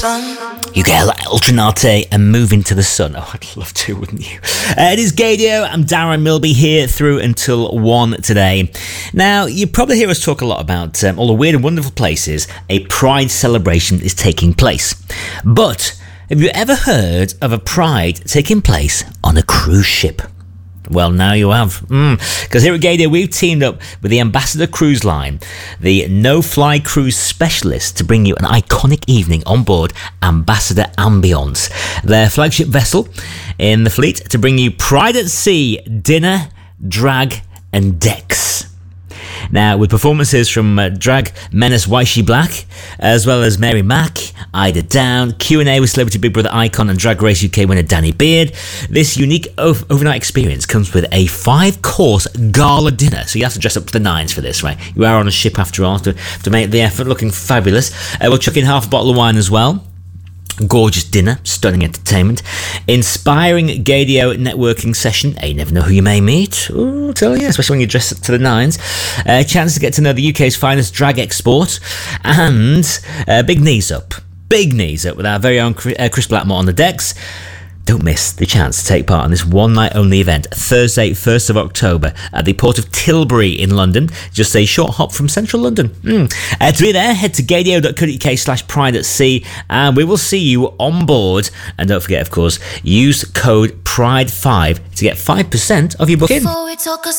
You get Ultranate and Move Into the Sun. Oh, I'd love to, wouldn't you? It is Gaydio. I'm Darren Milby here through until 1 today. Now, you probably hear us talk a lot about all the weird and wonderful places a Pride celebration is taking place. But have you ever heard of a Pride taking place on a cruise ship? Well, now you have. Because here at Gaydio, we've teamed up with the Ambassador Cruise Line, the no-fly cruise specialist, to bring you an iconic evening on board Ambassador Ambience, their flagship vessel in the fleet, to bring you Pride at Sea, dinner, drag and decks. Now, with performances from drag menace Waishi Black, as well as Mary Mack, Ida Down, Q&A with Celebrity Big Brother icon and Drag Race UK winner Danny Beard, this unique overnight experience comes with a 5-course gala dinner. So you have to dress up to the nines for this, right? You are on a ship after all, to make the effort looking fabulous. We'll chuck in half a bottle of wine as well. Gorgeous dinner, stunning entertainment, inspiring Gaydio networking session. You never know who you may meet. Ooh, I'll tell you, especially when you dress up to the nines. A chance to get to know the UK's finest drag export, and big knees up with our very own Chris Blackmore on the decks. Don't miss the chance to take part in this one-night-only event, Thursday, 1st of October, at the Port of Tilbury in London, just a short hop from central London. To be there, head to gaydio.co.uk/Pride at Sea, and we will see you on board. And don't forget, of course, use code PRIDE5 to get 5% of your booking.